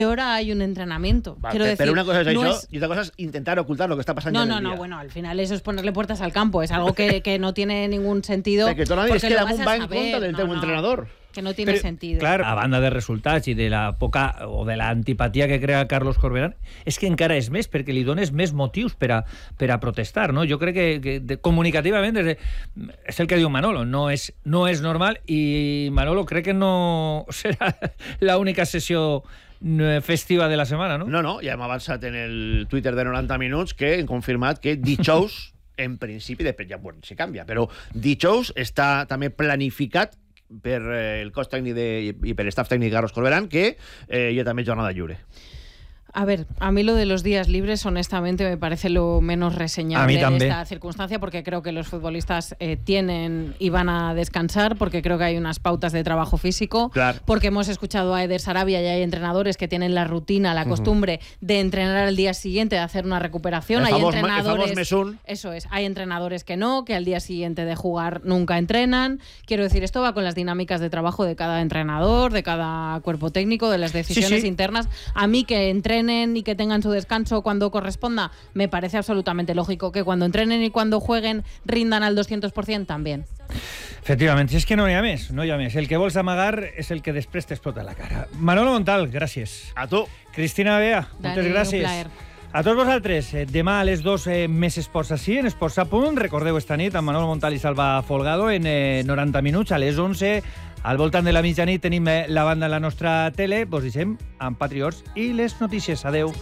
hora hay un entrenamiento. Vale, quiero decir, pero una cosa es no eso y otra cosa es intentar ocultar lo que está pasando en el día. Bueno, al final eso es ponerle puertas al campo, es algo que no tiene ningún sentido. Perquè tornava a dir, és que Damunt va en contra del teu entrenador. Que no tiene sentido. Clar, a banda de resultats i de la poca o de l'antipatia que crea Carlos Corberán, és que encara és més, perquè li dones més motius per a protestar, no? Jo crec que comunicativament és el que diu Manolo, no és normal, i Manolo crec que no serà l'única sessió festiva de la setmana, no? No, ja hem avançat en el Twitter de 90 minuts que hem confirmat que dijous, en principi, després ja si canvia, però dijous està també planificat per el cos tècnic i per l'estaf tècnic de Carlos Corberán, que hi ha també jornada lliure. A ver, a mí lo de los días libres, honestamente, me parece lo menos reseñable en esta circunstancia, porque creo que los futbolistas tienen y van a descansar, porque creo que hay unas pautas de trabajo físico, claro. Porque hemos escuchado a Eder Sarabia y hay entrenadores que tienen la rutina, la costumbre de entrenar al día siguiente, de hacer una recuperación. Hay entrenadores, eso es, hay entrenadores que no, que al día siguiente de jugar nunca entrenan. Quiero decir, esto va con las dinámicas de trabajo de cada entrenador, de cada cuerpo técnico, de las decisiones internas. A mí que entrenen y que tengan su descanso cuando corresponda, me parece absolutamente lógico. Que cuando entrenen y cuando jueguen rindan al 200% también. Efectivament, si és que no hi ha més. El que vols amagar és el que després t'explota la cara. Manolo Montal, gràcies. A tu. Cristina Bea, moltes gràcies. A tots vosaltres, demà a les 2 més esports així, en Esports a Punt. Recordeu esta nit amb Manolo Montal i Salva Folgado en 90 minuts, a les 11. Al voltant de la mitjanit tenim la banda en la nostra tele. Vos deixem amb Patriots i les notícies. Adeu.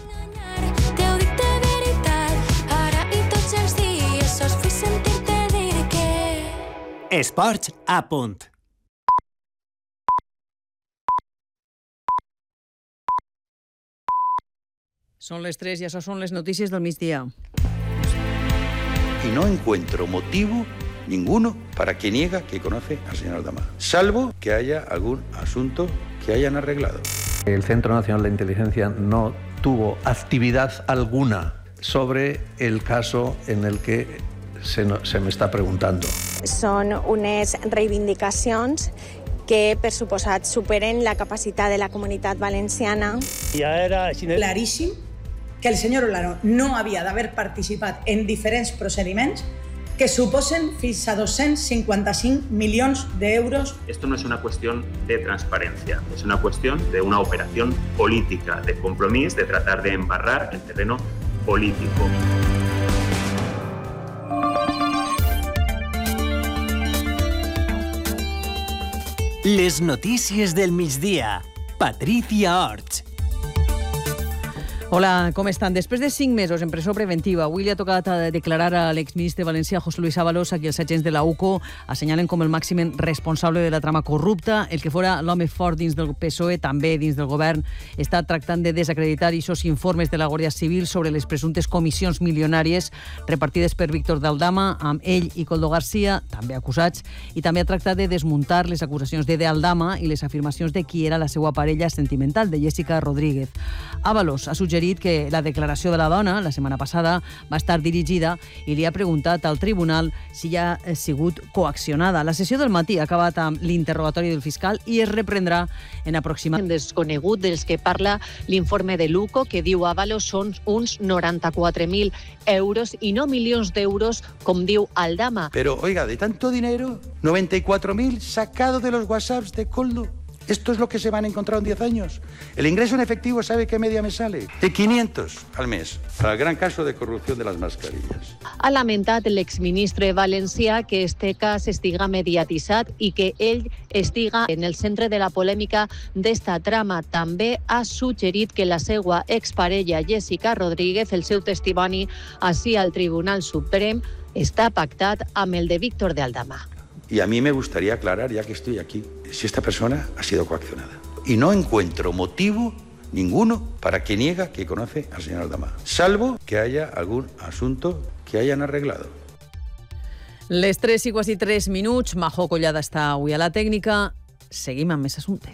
Esports a Punt. Són les 3 i això són les notícies del migdia. Y no encuentro motivo ninguno para que niega que conoce al señor Aldama, salvo que haya algún asunto que hayan arreglado. El Centro Nacional de Inteligencia no tuvo actividad alguna sobre el caso en el que se me està preguntant. Són unes reivindicacions que, per suposat, superen la capacitat de la comunitat valenciana. Ja era claríssim que el senyor Olano no havia d'haver participat en diferents procediments que suposen fins a 255 milions d'euros. Esto no es una cuestión de transparencia, es una cuestión de una operación política, de compromiso, de tratar de embarrar el terreno político. Les notícies del migdia. Patricia Orts. Hola, com estan? Després de 5 mesos en presó preventiva, avui li ha tocat declarar a l'exministre valencià José Luis Ábalos, a qui els agents de la UCO assenyalen com el màxim responsable de la trama corrupta. El que fora l'home fort dins del PSOE, també dins del govern, està tractant de desacreditar aquests informes de la Guàrdia Civil sobre les presumptes comissions milionàries repartides per Víctor d'Aldama, amb ell i Coldo García, també acusats, i també ha tractat de desmuntar les acusacions de Aldama i les afirmacions de qui era la seva parella sentimental, de Jessica Rodríguez. Ábalos ha suggerit que la declaració de la dona, la setmana passada, va estar dirigida i li ha preguntat al tribunal si ha sigut coaccionada. La sessió del matí ha acabat amb l'interrogatori del fiscal i es reprendrà en aproximadament... Desconegut dels que parla l'informe de l'UCO, que diu Ábalos són uns 94.000 euros i no milions d'euros, com diu Aldama. Pero, oiga, de tanto dinero, 94.000 sacado de los WhatsApps de Coldo. Esto es lo que se van a encontrar en 10 años. El ingreso en efectivo, ¿sabe qué media me sale? De 500 al mes. Para el gran caso de corrupción de las mascarillas. Ha lamentat l'exministre valencià que este cas estiga mediatitzat i que ell estiga en el centre de la polèmica d'esta trama. També ha suggerit que la seva exparella Jessica Rodríguez, el seu testimoni així al Tribunal Suprem, està pactat amb el de Víctor de Aldama. Y a mí me gustaría aclarar, ya que estoy aquí, si esta persona ha sido coaccionada. Y no encuentro motivo ninguno para que niega que conoce al señor Aldama, salvo que haya algún asunto que hayan arreglado. Les 3 i quasi 3 minuts. Majo Collada està avui a la tècnica. Seguim amb més assumptes.